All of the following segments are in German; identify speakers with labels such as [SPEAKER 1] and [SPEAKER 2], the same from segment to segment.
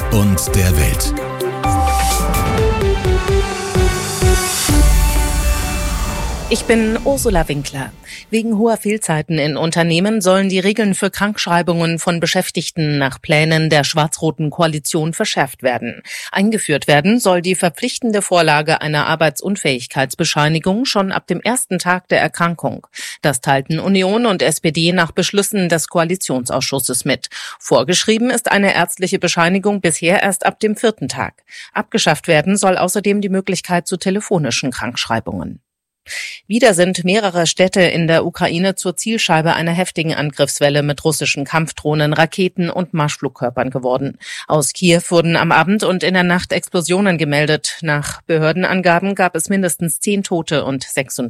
[SPEAKER 1] und der Welt.
[SPEAKER 2] Ich bin Ursula Winkler. Wegen hoher Fehlzeiten in Unternehmen sollen die Regeln für Krankschreibungen von Beschäftigten nach Plänen der schwarz-roten Koalition verschärft werden. Eingeführt werden soll die verpflichtende Vorlage einer Arbeitsunfähigkeitsbescheinigung schon ab dem ersten Tag der Erkrankung. Das teilten Union und SPD nach Beschlüssen des Koalitionsausschusses mit. Vorgeschrieben ist eine ärztliche Bescheinigung bisher erst ab dem 4. Tag. Abgeschafft werden soll außerdem die Möglichkeit zu telefonischen Krankschreibungen. Wieder sind mehrere Städte in der Ukraine zur Zielscheibe einer heftigen Angriffswelle mit russischen Kampfdrohnen, Raketen und Marschflugkörpern geworden. Aus Kiew wurden am Abend und in der Nacht Explosionen gemeldet. Nach Behördenangaben gab es mindestens 10 Tote und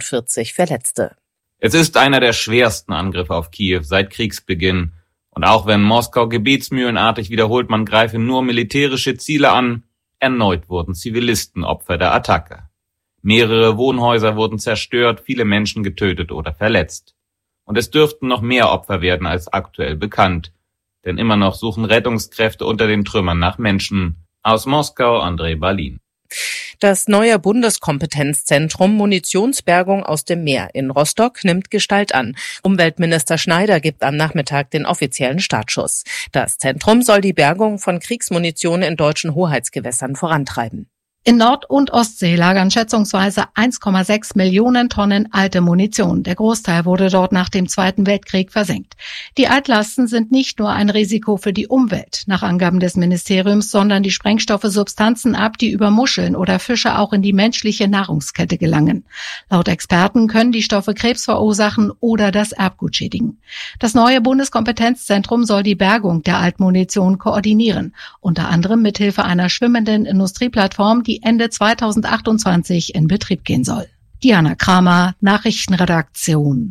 [SPEAKER 2] 46 Verletzte.
[SPEAKER 3] Es ist einer der schwersten Angriffe auf Kiew seit Kriegsbeginn. Und auch wenn Moskau gebetsmühlenartig wiederholt, man greife nur militärische Ziele an, erneut wurden Zivilisten Opfer der Attacke. Mehrere Wohnhäuser wurden zerstört, viele Menschen getötet oder verletzt. Und es dürften noch mehr Opfer werden als aktuell bekannt. Denn immer noch suchen Rettungskräfte unter den Trümmern nach Menschen. Aus Moskau, André Balin.
[SPEAKER 2] Das neue Bundeskompetenzzentrum Munitionsbergung aus dem Meer in Rostock nimmt Gestalt an. Umweltminister Schneider gibt am Nachmittag den offiziellen Startschuss. Das Zentrum soll die Bergung von Kriegsmunition in deutschen Hoheitsgewässern vorantreiben.
[SPEAKER 4] In Nord- und Ostsee lagern schätzungsweise 1,6 Millionen Tonnen alte Munition. Der Großteil wurde dort nach dem Zweiten Weltkrieg versenkt. Die Altlasten sind nicht nur ein Risiko für die Umwelt, nach Angaben des Ministeriums, sondern die Sprengstoffe Substanzen ab, die über Muscheln oder Fische auch in die menschliche Nahrungskette gelangen. Laut Experten können die Stoffe Krebs verursachen oder das Erbgut schädigen. Das neue Bundeskompetenzzentrum soll die Bergung der Altmunition koordinieren, unter anderem mithilfe einer schwimmenden Industrieplattform, die Ende 2028 in Betrieb gehen soll. Diana Kramer, Nachrichtenredaktion.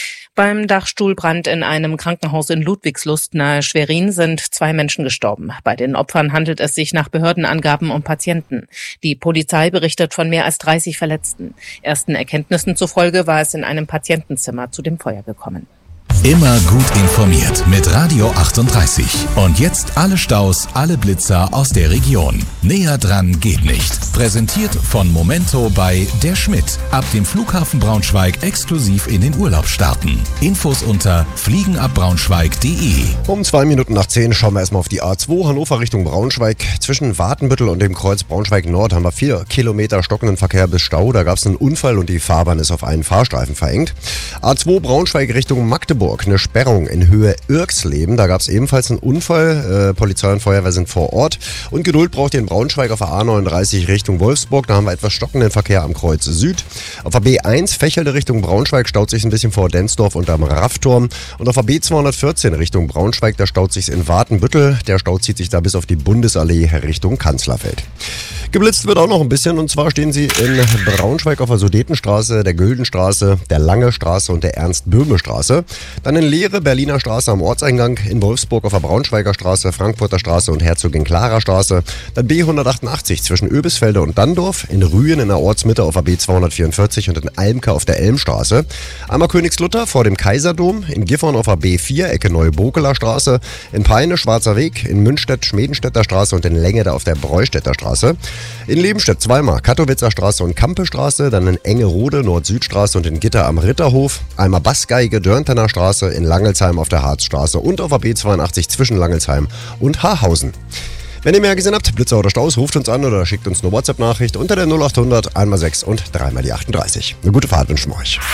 [SPEAKER 2] Beim Dachstuhlbrand in einem Krankenhaus in Ludwigslust nahe Schwerin sind 2 Menschen gestorben. Bei den Opfern handelt es sich nach Behördenangaben um Patienten. Die Polizei berichtet von mehr als 30 Verletzten. Ersten Erkenntnissen zufolge war es in einem Patientenzimmer zu dem Feuer gekommen.
[SPEAKER 1] Immer gut informiert mit Radio 38. Und jetzt alle Staus, alle Blitzer aus der Region. Näher dran geht nicht. Präsentiert von Momento bei Der Schmidt. Ab dem Flughafen Braunschweig exklusiv in den Urlaub starten. Infos unter fliegenabbraunschweig.de.
[SPEAKER 5] Um 9:02 schauen wir erstmal auf die A2 Hannover Richtung Braunschweig. Zwischen Watenbüttel und dem Kreuz Braunschweig Nord haben wir 4 Kilometer stockenden Verkehr bis Stau. Da gab es einen Unfall und die Fahrbahn ist auf einen Fahrstreifen verengt. A2 Braunschweig Richtung Magdeburg. Eine Sperrung in Höhe Irksleben. Da gab es ebenfalls einen Unfall. Polizei und Feuerwehr sind vor Ort. Und Geduld braucht ihr in Braunschweig auf der A39 Richtung Wolfsburg. Da haben wir etwas stockenden Verkehr am Kreuz Süd. Auf der B1 Fächelde Richtung Braunschweig staut sich ein bisschen vor Densdorf und am Raffturm. Und auf der B214 Richtung Braunschweig, da staut sich in Watenbüttel. Der Stau zieht sich da bis auf die Bundesallee Richtung Kanzlerfeld. Geblitzt wird auch noch ein bisschen, und zwar stehen sie in Braunschweig auf der Sudetenstraße, der Güldenstraße, der Lange Straße und der Ernst-Böhme-Straße. Dann in Leere, Berliner Straße am Ortseingang, in Wolfsburg auf der Braunschweiger Straße, Frankfurter Straße und Herzogin-Clara-Straße. Dann B188 zwischen Oebisfelde und Dandorf, in Rühen in der Ortsmitte auf der B244 und in Almke auf der Elmstraße. Einmal Königslutter vor dem Kaiserdom, in Gifhorn auf der B4, Ecke Neue-Bokeler Straße, in Peine, Schwarzer Weg, in Münstedt, Schmedenstädter Straße und in Lengede auf der Breustädter Straße. In Lebenstedt zweimal Katowitzer Straße und Kampestraße, dann in Engerode, Nord-Süd-Straße und in Gitter am Ritterhof. Einmal Bassgeige, Dörntener Straße, in Langelsheim auf der Harzstraße und auf der B82 zwischen Langelsheim und Haarhausen. Wenn ihr mehr gesehen habt, Blitzer oder Staus, ruft uns an oder schickt uns eine WhatsApp-Nachricht unter der 0800 1x6 und 3x38. Eine gute Fahrt wünschen wir euch.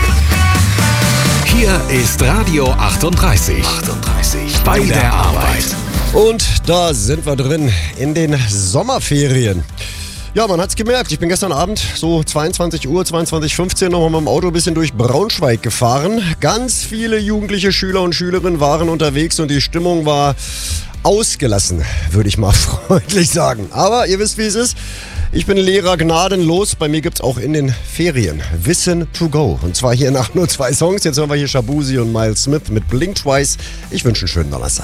[SPEAKER 1] Hier ist Radio 38. Bei der Arbeit.
[SPEAKER 5] Und da sind wir drin in den Sommerferien. Ja, man hat's gemerkt. Ich bin gestern Abend so 22 Uhr, 22:15 nochmal mit dem Auto ein bisschen durch Braunschweig gefahren. Ganz viele jugendliche Schüler und Schülerinnen waren unterwegs und die Stimmung war ausgelassen, würde ich mal freundlich sagen. Aber ihr wisst, wie es ist. Ich bin Lehrer gnadenlos. Bei mir gibt's auch in den Ferien Wissen to go. Und zwar hier nach nur 2 Songs. Jetzt hören wir hier Shabuzi und Miles Smith mit Blink Twice. Ich wünsche einen schönen Donnerstag.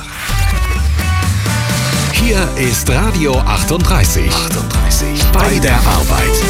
[SPEAKER 1] Hier ist Radio 38. Bei der Arbeit.